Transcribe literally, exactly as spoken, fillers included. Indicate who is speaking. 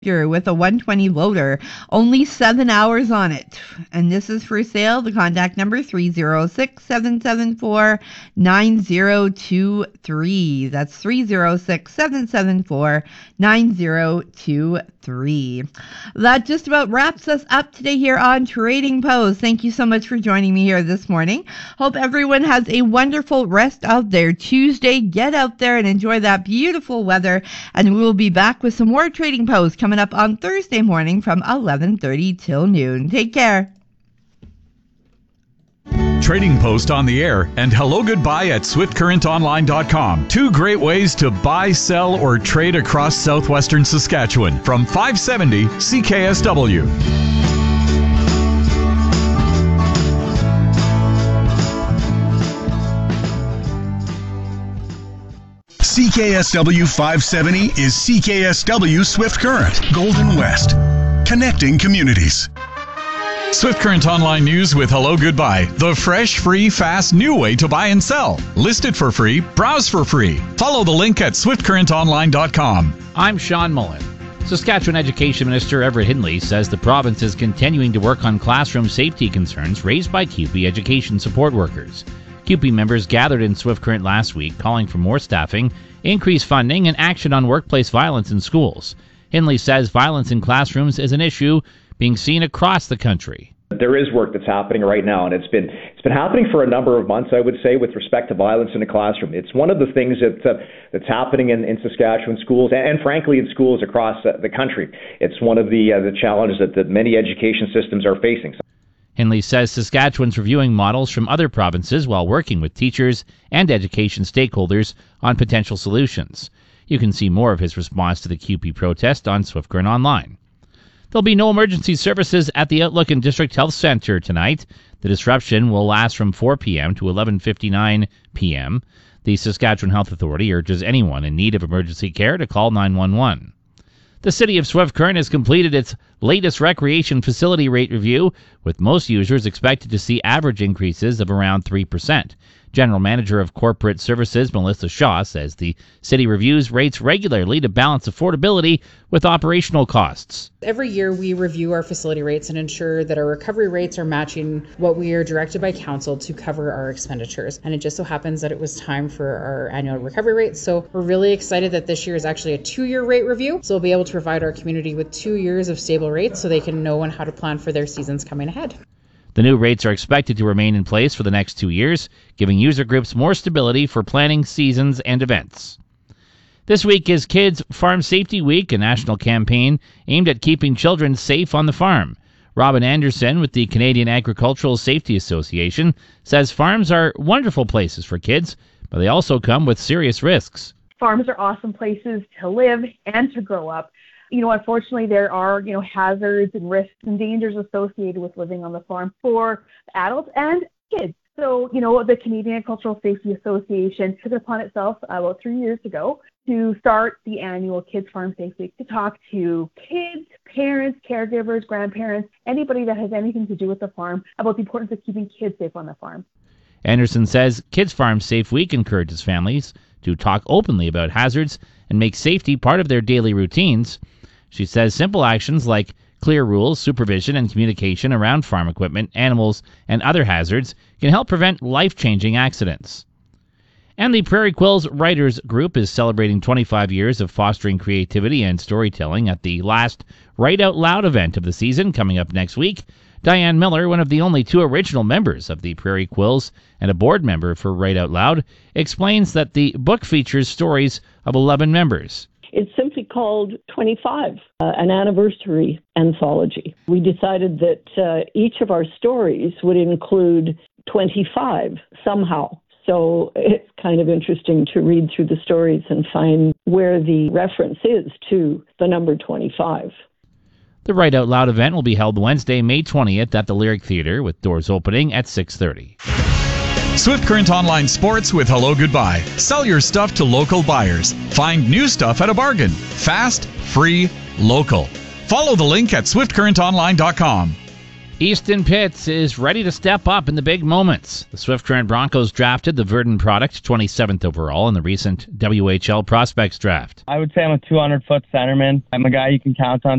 Speaker 1: with a one twenty loader, only seven hours on it. And this is for sale. The contact number three oh six, seven seven four, nine oh two three. That's three oh six, seven seven four, nine oh two three. That just about wraps us up today here on Trading Post. Thank you so much for joining me here this morning. Hope everyone has a wonderful rest of their Tuesday. Get out there and enjoy that beautiful weather, and we will be back with some more Trading Post coming up on Thursday morning from eleven thirty till noon. Take care.
Speaker 2: Trading Post on the air and Hello Goodbye at swift current online dot com. Two great ways to buy, sell, or trade across southwestern Saskatchewan from five seventy C K S W.
Speaker 3: C K S W five seventy is C K S W Swift Current, Golden West, connecting communities.
Speaker 2: Swift Current Online News with Hello Goodbye, the fresh, free, fast, new way to buy and sell. List it for free, browse for free. Follow the link at swift current online dot com.
Speaker 4: I'm Sean Mullen. Saskatchewan Education Minister Everett Hindley says the province is continuing to work on classroom safety concerns raised by C U P E education support workers. C U P E members gathered in Swift Current last week calling for more staffing, increased funding, and action on workplace violence in schools. Hindley says violence in classrooms is an issue being seen across the country.
Speaker 5: There is work that's happening right now, and it's been it's been happening for a number of months, I would say, with respect to violence in the classroom. It's one of the things that uh, that's happening in, in Saskatchewan schools, and, and frankly in schools across uh, the country. It's one of the uh, the challenges that, that many education systems are facing.
Speaker 4: Hindley says Saskatchewan's reviewing models from other provinces while working with teachers and education stakeholders on potential solutions. You can see more of his response to the C U P E protest on Swift Current Online. There'll be no emergency services at the Outlook and District Health Centre tonight. The disruption will last from four p.m. to eleven fifty-nine p.m. The Saskatchewan Health Authority urges anyone in need of emergency care to call nine one one. The City of Swift Current has completed its latest recreation facility rate review, with most users expected to see average increases of around three percent. General Manager of Corporate Services Melissa Shaw says the city reviews rates regularly to balance affordability with operational costs.
Speaker 6: Every year we review our facility rates and ensure that our recovery rates are matching what we are directed by council to cover our expenditures. And it just so happens that it was time for our annual recovery rates. So we're really excited that this year is actually a two-year rate review. So we'll be able to provide our community with two years of stable rates so they can know how to plan for their seasons coming ahead.
Speaker 4: The new rates are expected to remain in place for the next two years, giving user groups more stability for planning seasons and events. This week is Kids Farm Safety Week, a national campaign aimed at keeping children safe on the farm. Robin Anderson with the Canadian Agricultural Safety Association says farms are wonderful places for kids, but they also come with serious risks.
Speaker 7: Farms are awesome places to live and to grow up. You know, unfortunately, there are, you know, hazards and risks and dangers associated with living on the farm for adults and kids. So, you know, the Canadian Agricultural Safety Association took it upon itself about three years ago to start the annual Kids Farm Safe Week to talk to kids, parents, caregivers, grandparents, anybody that has anything to do with the farm about the importance of keeping kids safe on the farm.
Speaker 4: Anderson says Kids Farm Safe Week encourages families to talk openly about hazards and make safety part of their daily routines. She says simple actions like clear rules, supervision, and communication around farm equipment, animals, and other hazards can help prevent life-changing accidents. And the Prairie Quills Writers Group is celebrating twenty-five years of fostering creativity and storytelling at the last Write Out Loud event of the season coming up next week. Diane Miller, one of the only two original members of the Prairie Quills and a board member for Write Out Loud, explains that the book features stories of eleven members.
Speaker 8: It's simply called twenty-five, uh, an anniversary anthology. We decided that uh, each of our stories would include twenty-five somehow. So it's kind of interesting to read through the stories and find where the reference is to the number twenty-five.
Speaker 4: The Write Out Loud event will be held Wednesday, May twentieth at the Lyric Theatre, with doors opening at six thirty.
Speaker 2: Swift Current Online Sports with Hello Goodbye. Sell your stuff to local buyers. Find new stuff at a bargain. Fast, free, local. Follow the link at swift current online dot com.
Speaker 4: Easton Pitts is ready to step up in the big moments. The Swift Current Broncos drafted the Verdon product twenty-seventh overall in the recent W H L Prospects Draft.
Speaker 9: I would say I'm a two hundred foot centerman. I'm a guy you can count on